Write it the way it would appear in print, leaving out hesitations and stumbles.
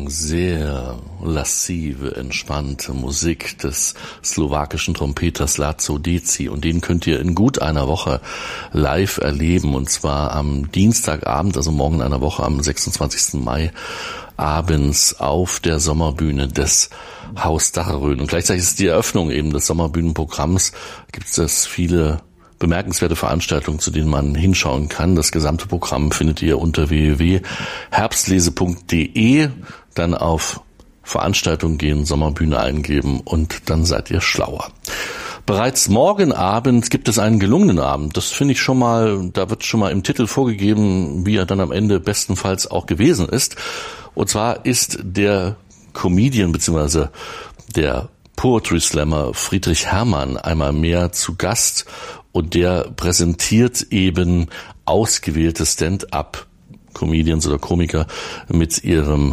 sehr lassive, entspannte Musik des slowakischen Trompeters László Déczi, und den könnt ihr in gut einer Woche live erleben, und zwar am Dienstagabend, also morgen in einer Woche, am 26. Mai abends auf der Sommerbühne des Haus Dacheröden. Und gleichzeitig ist die Eröffnung eben des Sommerbühnenprogramms, gibt es viele bemerkenswerte Veranstaltungen, zu denen man hinschauen kann. Das gesamte Programm findet ihr unter www.herbstlese.de, dann auf Veranstaltungen gehen, Sommerbühne eingeben und dann seid ihr schlauer. Bereits morgen Abend gibt es einen gelungenen Abend. Das finde ich schon mal, da wird schon mal im Titel vorgegeben, wie er dann am Ende bestenfalls auch gewesen ist. Und zwar ist der Comedian bzw. der Poetry Slammer Friedrich Herrmann einmal mehr zu Gast, und der präsentiert eben ausgewählte Stand-up-Comedians oder Komiker mit ihrem